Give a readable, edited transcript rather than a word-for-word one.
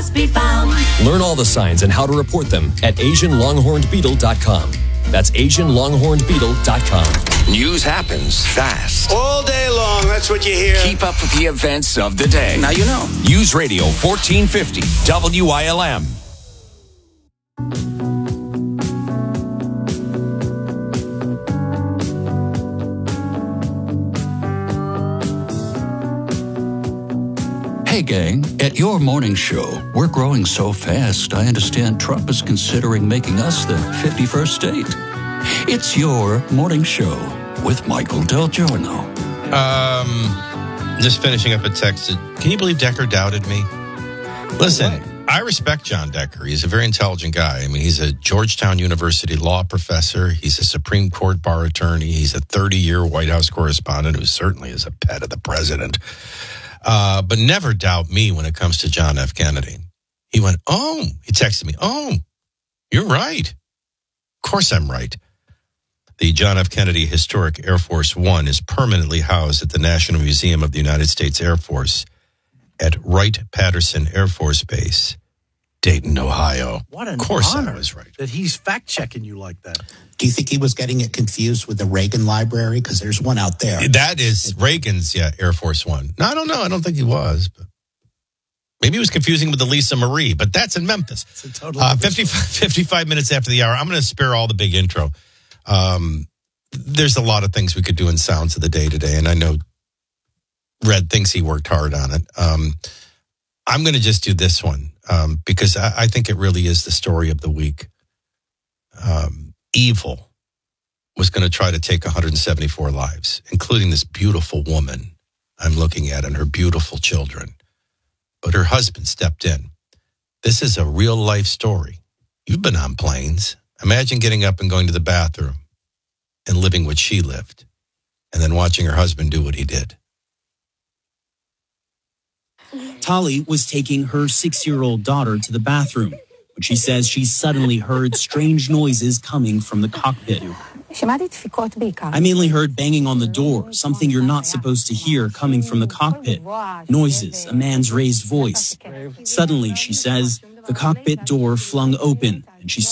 must be found. Learn all the signs and how to report them at AsianLonghornedBeetle.com. That's AsianLonghornedBeetle.com. News happens fast. All day long, that's what you hear. Keep up with the events of the day. Now you know. News Radio 1450 WILM. Hey, gang, at your morning show, we're growing so fast, I understand Trump is considering making us the 51st state. It's your morning show with Michael Del Giorno. Just finishing up a text. Can you believe Decker doubted me? Listen, I respect John Decker. He's a very intelligent guy. I mean, he's a Georgetown University law professor. He's a Supreme Court bar attorney. He's a 30-year White House correspondent who certainly is a pet of the president. But never doubt me when it comes to John F. Kennedy. He went, he texted me, you're right. Of course I'm right. The John F. Kennedy Historic Air Force One is permanently housed at the National Museum of the United States Air Force at Wright-Patterson Air Force Base, Dayton, Ohio. What an of course honor I was right. that he's fact-checking you like that. Do you think he was getting it confused with the Reagan Library? Because there's one out there. That is Reagan's, Air Force One. No, I don't know. I don't think he was. But maybe he was confusing with the Lisa Marie, but that's in Memphis. It's a totally 55 minutes after the hour. I'm going to spare all the big intro. There's a lot of things we could do in Sounds of the Day today, and I know Red thinks he worked hard on it. I'm going to just do this one because I think it really is the story of the week. Evil was going to try to take 174 lives, including this beautiful woman I'm looking at and her beautiful children. But her husband stepped in. This is a real life story. You've been on planes. Imagine getting up and going to the bathroom and living what she lived and then watching her husband do what he did. Tali was taking her 6-year-old daughter to the bathroom when she says she suddenly heard strange noises coming from the cockpit. I mainly heard banging on the door, something you're not supposed to hear coming from the cockpit. Noises, a man's raised voice. Suddenly, she says, the cockpit door flung open and she